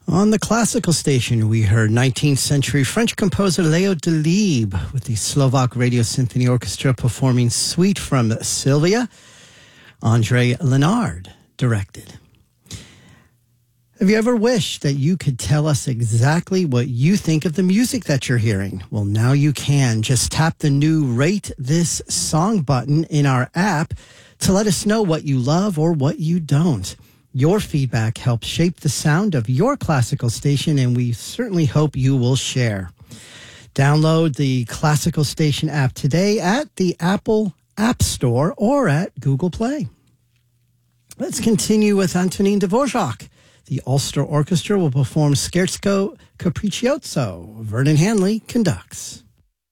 On the classical station, we heard 19th century French composer Leo Delibes with the Slovak Radio Symphony Orchestra performing Suite from Sylvia. Andre Lenard directed. Have you ever wished that you could tell us exactly what you think of the music that you're hearing? Well, now you can. Just tap the new Rate This Song button in our app to let us know what you love or what you don't. Your feedback helps shape the sound of your classical station, and we certainly hope you will share. Download the Classical Station app today at the Apple App Store or at Google Play. Let's continue with Antonin Dvorak. The Ulster Orchestra will perform Scherzo Capriccioso. Vernon Hanley conducts.